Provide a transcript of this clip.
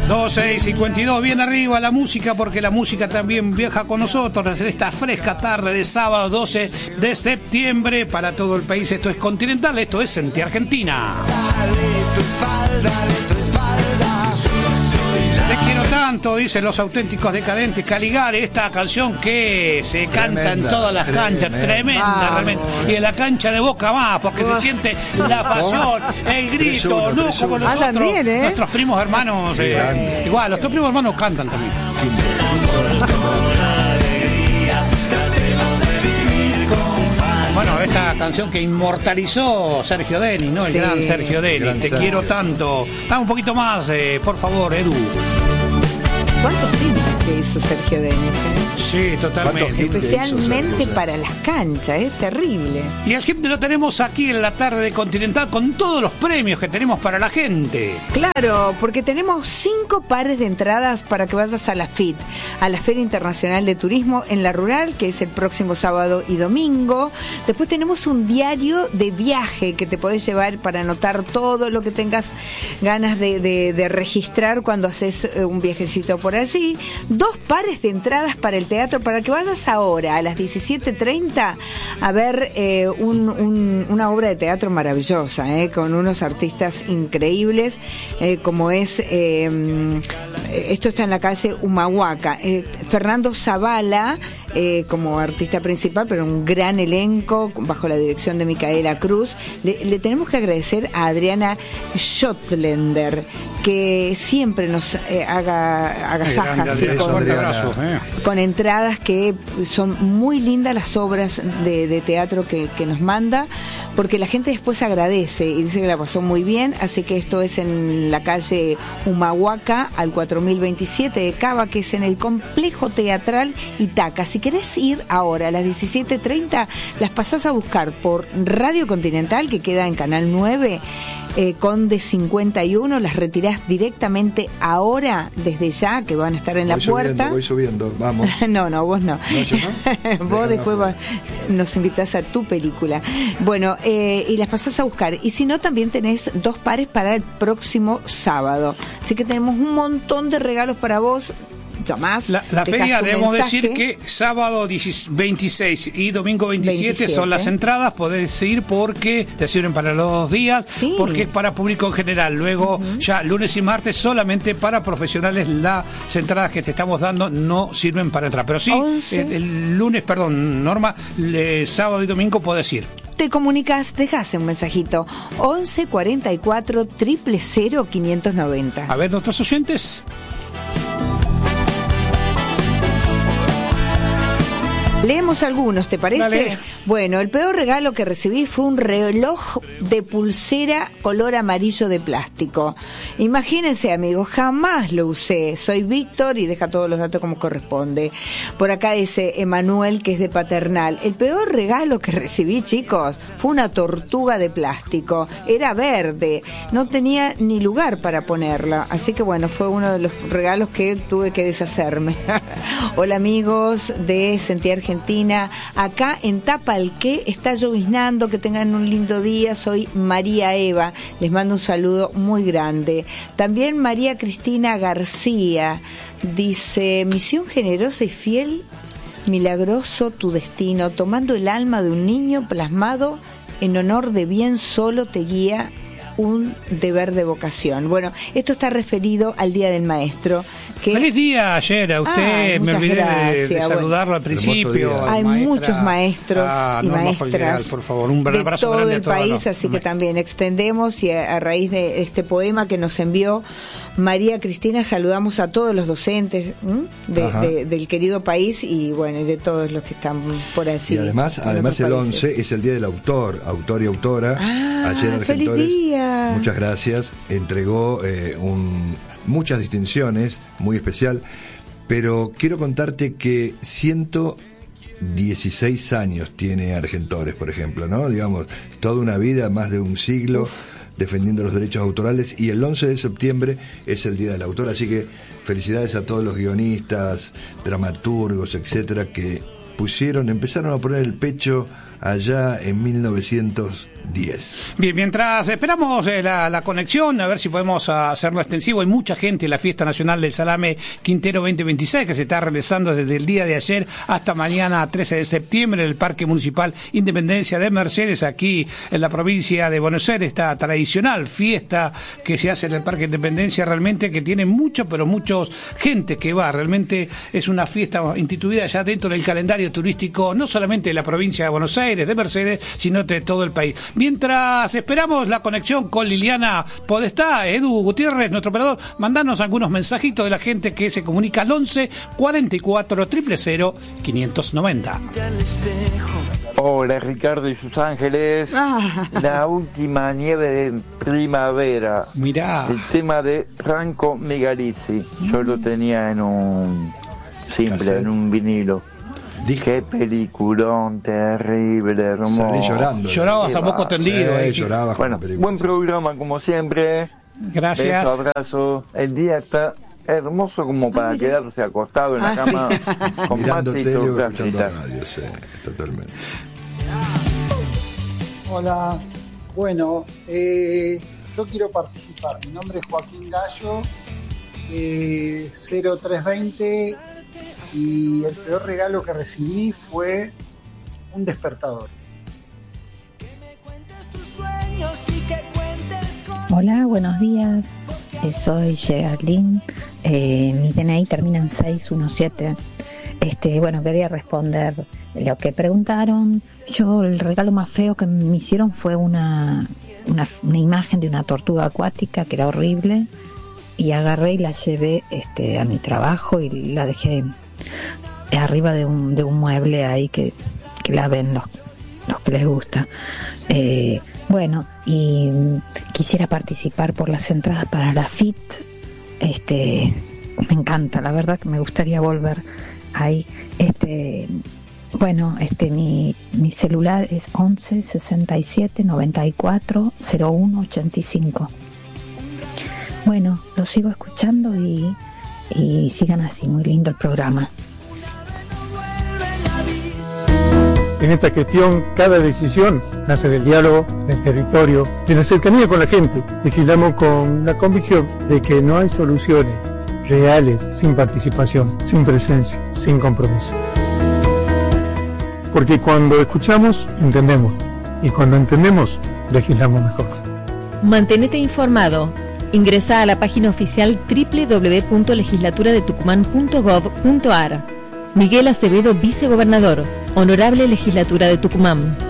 12:52, bien arriba la música, porque la música también viaja con nosotros en esta fresca tarde de sábado 12 de septiembre para todo el país. Esto es Continental, esto es Sentir Argentina. Te quiero tanto, dicen los auténticos decadentes. Caligari, esta canción que se canta en todas las canchas, tremenda realmente. Y en la cancha de Boca más, porque se siente la pasión, el grito, no como nosotros, nuestros primos hermanos. Igual, nuestros primos hermanos cantan también. Bueno, esta canción que inmortalizó Sergio Denis, ¿no? El gran Sergio Denis. Te quiero tanto. Dame un poquito más, por favor, Edu. ¿Cuántos himnos que hizo Sergio Denis? Sí, totalmente. Especialmente para las canchas, es terrible. Y al gente lo tenemos aquí en la tarde de Continental con todos los premios que tenemos para la gente. Claro, porque tenemos 5 pares de entradas para que vayas a la FIT, a la Feria Internacional de Turismo en La Rural, que es el próximo sábado y domingo. Después tenemos un diario de viaje que te podés llevar para anotar todo lo que tengas ganas de registrar cuando haces un viajecito por allí. 2 pares de entradas para el teatro para que vayas ahora a las 17:30 a ver una obra de teatro maravillosa, con unos artistas increíbles, como es esto está en la calle Humahuaca, Fernando Zavala como artista principal, pero un gran elenco bajo la dirección de Micaela Cruz. Le tenemos que agradecer a Adriana Schottländer, que siempre nos agasaja con entradas que son muy lindas, las obras de teatro que nos manda, porque la gente después agradece y dice que la pasó muy bien. Así que esto es en la calle Humahuaca al 4027 de Cava, que es en el Complejo Teatral Itaca. Si querés ir ahora a las 17:30, las pasás a buscar por Radio Continental, que queda en Canal 9, Conde 51, las retirás directamente ahora, desde ya, que van a estar en la puerta. Voy subiendo, vamos. No, vos no. ¿No, yo no? Vos después nos invitás a tu película. Bueno, y las pasás a buscar. Y si no, también tenés 2 pares para el próximo sábado. Así que tenemos un montón de regalos para vos. Llamás, la feria, debemos decir que sábado 26 y domingo 27 son las entradas. Podés ir porque te sirven para los 2 días, porque es para público en general. Luego ya lunes y martes solamente para profesionales. Las entradas que te estamos dando no sirven para entrar, pero sí el lunes, Norma, sábado y domingo podés ir. Te comunicas, dejás un mensajito 11 44 000 590. A ver, nuestros oyentes. Leemos algunos, ¿te parece? Dale. Bueno, el peor regalo que recibí fue un reloj de pulsera color amarillo de plástico. Imagínense, amigos, jamás lo usé. Soy Víctor y deja todos los datos como corresponde. Por acá dice Emanuel, que es de Paternal. El peor regalo que recibí, chicos, fue una tortuga de plástico. Era verde, no tenía ni lugar para ponerla. Así que bueno, fue uno de los regalos que tuve que deshacerme. Hola, amigos de Sentir Argentina, acá en Tapalqué está lloviznando, que tengan un lindo día. Soy María Eva, les mando un saludo muy grande. También María Cristina García dice: misión generosa y fiel, milagroso tu destino, tomando el alma de un niño plasmado en honor de bien solo te guía un deber de vocación. Bueno, esto está referido al Día del Maestro. ¡Feliz día ayer a usted! Me olvidé de saludarlo al principio. Hay muchos maestros y maestras Folgueral, por favor, un de abrazo todo grande el país, así que también extendemos, y a raíz de este poema que nos envió María Cristina, saludamos a todos los docentes del querido país y bueno, y de todos los que están por allí. Y además el 11 es el Día del Autor y Autora. Ayer Argentores, ¡feliz día! Muchas gracias. Entregó muchas distinciones, muy especial, pero quiero contarte que 116 años tiene Argentores, por ejemplo, ¿no? Digamos, toda una vida, más de un siglo, defendiendo los derechos autorales, y el 11 de septiembre es el Día del Autor, así que felicidades a todos los guionistas, dramaturgos, etcétera, que empezaron a poner el pecho allá en 1900 10. Bien, mientras esperamos la conexión, a ver si podemos hacerlo extensivo, hay mucha gente en la Fiesta Nacional del Salame Quintero 2026 que se está realizando desde el día de ayer hasta mañana 13 de septiembre en el Parque Municipal Independencia de Mercedes, aquí en la provincia de Buenos Aires. Esta tradicional fiesta que se hace en el Parque Independencia, realmente que tiene mucha gente que va, realmente es una fiesta instituida ya dentro del calendario turístico, no solamente de la provincia de Buenos Aires, de Mercedes, sino de todo el país. Mientras esperamos la conexión con Liliana Podestá, Edu Gutiérrez, nuestro operador, mandanos algunos mensajitos de la gente que se comunica al 11 44 000 590. Hola Ricardo y sus ángeles. La última nieve de primavera. Mirá. El tema de Franco Megalizzi. Yo lo tenía en un simple, en un vinilo. Qué peliculón, terrible, hermoso. Salí llorando. Llorabas a poco tendido. Llorabas con la película. Buen programa como siempre. Gracias. Beso, abrazo. El día está hermoso como para quedarse acostado en la cama con mirando mate y tele o todo. escuchando radio, sí, totalmente. Hola, bueno, yo quiero participar. Mi nombre es Joaquín Gallo, 0320, y el peor regalo que recibí fue un despertador. Hola, buenos días. Soy Geraldine. Mi DNI termina en 617. Bueno, quería responder lo que preguntaron. Yo, el regalo más feo que me hicieron fue una imagen de una tortuga acuática que era horrible, y agarré y la llevé a mi trabajo y la dejé arriba de un mueble ahí que la ven los que les gusta. Bueno, y quisiera participar por las entradas para la FIT. Me encanta, la verdad que me gustaría volver ahí. Bueno, mi celular es 11 67 94 01 85. Bueno, lo sigo escuchando y sigan así, muy lindo el programa. En esta gestión, cada decisión nace del diálogo, del territorio, de la cercanía con la gente. Legislamos con la convicción de que no hay soluciones reales sin participación, sin presencia, sin compromiso. Porque cuando escuchamos, entendemos. Y cuando entendemos, legislamos mejor. Mantenete informado. Ingresa a la página oficial www.legislaturadetucumán.gov.ar. Miguel Acevedo, vicegobernador. Honorable Legislatura de Tucumán.